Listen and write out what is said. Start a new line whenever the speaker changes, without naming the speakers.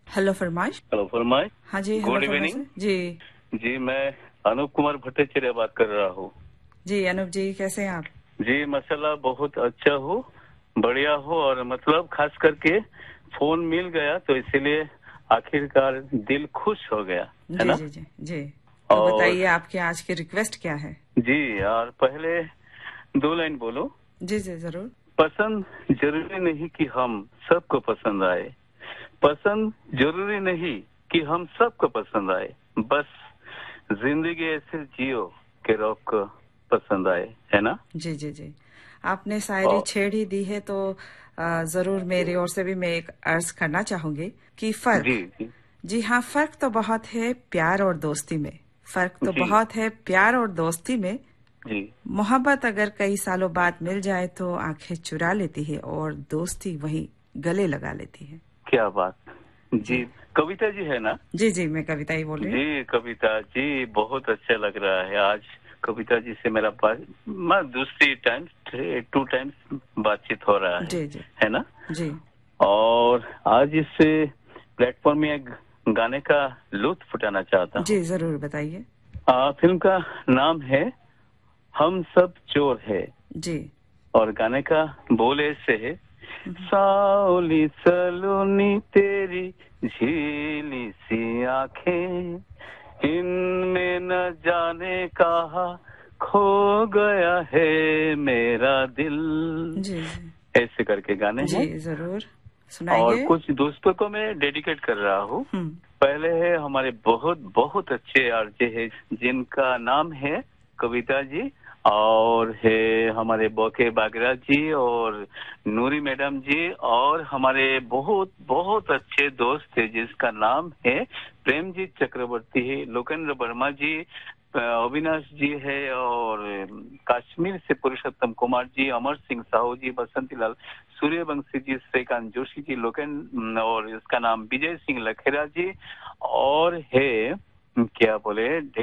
Hello फरमाइश।
Hello फरमाइश।
हाँ जी, हेलो
गुड
फरमाइश
इवनिंग
जी।
जी। मैं अनूप कुमार भट्टाचार्य बात कर रहा हूँ।
जी अनूप जी, कैसे हैं आप?
जी माशाल्लाह बहुत अच्छा हूँ, बढ़िया हूँ। और मतलब खास करके फोन मिल गया तो इसीलिए आखिरकार दिल खुश हो गया, है
जी
ना।
जी जी जी। तो
और
बताइए आपके आज की रिक्वेस्ट क्या है?
जी, और पहले 2 लाइन बोलो।
जी जी जरूर।
पसंद जरूरी नहीं कि हम सबको पसंद आए, पसंद जरूरी नहीं कि हम सबको पसंद आए, बस जिंदगी ऐसे जियो के रोक को पसंद आए, है ना।
जी जी जी। आपने शायरी
और
छेड़ ही दी है तो जरूर मेरी ओर से भी मैं एक अर्ज करना चाहूंगी कि फर्क।
जी जी
जी हाँ, फर्क तो बहुत है प्यार और दोस्ती में। फर्क तो
जी
बहुत है प्यार और दोस्ती में।
जी
मोहब्बत अगर कई सालों बाद मिल जाए तो आंखें चुरा लेती है और दोस्ती वही गले लगा लेती है।
क्या बात।
जी
जी कविता जी है ना।
जी जी, मैं कविता ही बोल रही हूँ।
जी कविता जी, बहुत अच्छा लग रहा है आज कविता जी से मेरा मैं दूसरी टाइम 2 टाइम्स बातचीत हो रहा
जी जी
है ना।
जी
और आज इस प्लेटफॉर्म में एक गाने का लुत्फ उठाना चाहता
जी,
हूँ।
जरूर बताइए।
फिल्म का नाम है हम सब चोर है,
जी।
और गाने का बोल ऐसे है। सावली सलोनी तेरी झीली सी आंखें, इनमें न जाने कहा खो गया है मेरा दिल।
जी जी
ऐसे करके गाने
जी,
हैं।
जरूर
और
सुनाइए।
कुछ दोस्तों को मैं डेडिकेट कर रहा हूँ।
हम्म।
पहले है हमारे बहुत बहुत अच्छे आरजे है जिनका नाम है कविता जी, और है हमारे बोके बागरा जी और नूरी मैडम जी, और हमारे बहुत बहुत अच्छे दोस्त है जिसका नाम है प्रेमजीत चक्रवर्ती है, लोकेंद्र वर्मा जी, अविनाश जी है, और कश्मीर से पुरुषोत्तम कुमार जी, अमर सिंह साहू जी, बसंतीलाल सूर्यवंशी जी, श्रीकांत जोशी जी, और इसका नाम विजय सिंह लखेरा जी, और है क्या बोले